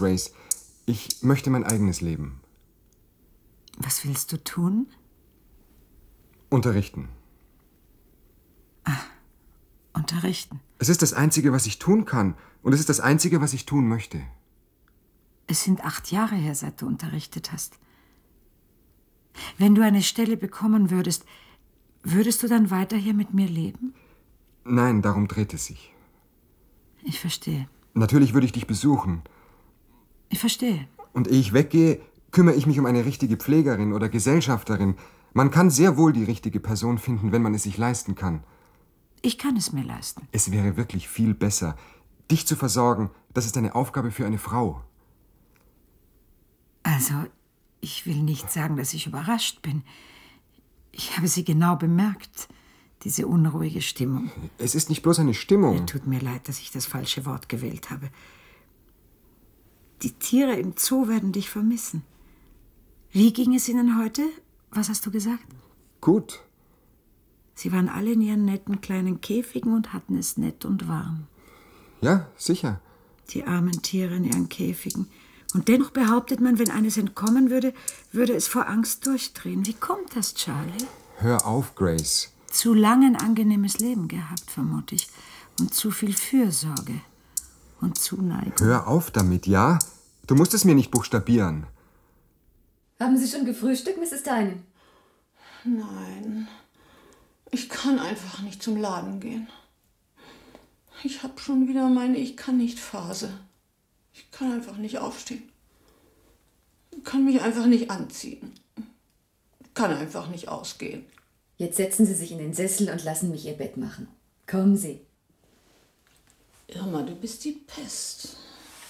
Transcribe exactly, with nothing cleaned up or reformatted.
Grace. Ich möchte mein eigenes Leben. Was willst du tun? Unterrichten. Ah, unterrichten. Es ist das Einzige, was ich tun kann. Und es ist das Einzige, was ich tun möchte. Es sind acht Jahre her, seit du unterrichtet hast. Wenn du eine Stelle bekommen würdest, würdest du dann weiter hier mit mir leben? Nein, darum dreht es sich. Ich verstehe. Natürlich würde ich dich besuchen. Ich verstehe. Und ehe ich weggehe, kümmere ich mich um eine richtige Pflegerin oder Gesellschafterin. Man kann sehr wohl die richtige Person finden, wenn man es sich leisten kann. Ich kann es mir leisten. Es wäre wirklich viel besser. Dich zu versorgen, das ist eine Aufgabe für eine Frau. Also, ich will nicht sagen, dass ich überrascht bin. Ich habe sie genau bemerkt, diese unruhige Stimmung. Es ist nicht bloß eine Stimmung. Es tut mir leid, dass ich das falsche Wort gewählt habe. Die Tiere im Zoo werden dich vermissen. Wie ging es ihnen heute? Was hast du gesagt? Gut. Sie waren alle in ihren netten kleinen Käfigen und hatten es nett und warm. Ja, sicher. Die armen Tiere in ihren Käfigen. Und dennoch behauptet man, wenn eines entkommen würde, würde es vor Angst durchdrehen. Wie kommt das, Charlie? Hör auf, Grace. Zu lang ein angenehmes Leben gehabt, vermute ich. Und zu viel Fürsorge. Und Zuneigung. Hör auf damit, ja? Du musst es mir nicht buchstabieren. Haben Sie schon gefrühstückt, Misses Tynan? Nein. Ich kann einfach nicht zum Laden gehen. Ich habe schon wieder meine Ich-kann-nicht-Phase. Ich kann einfach nicht aufstehen. Ich kann mich einfach nicht anziehen. Ich kann einfach nicht ausgehen. Jetzt setzen Sie sich in den Sessel und lassen mich Ihr Bett machen. Kommen Sie. Irma, du bist die Pest.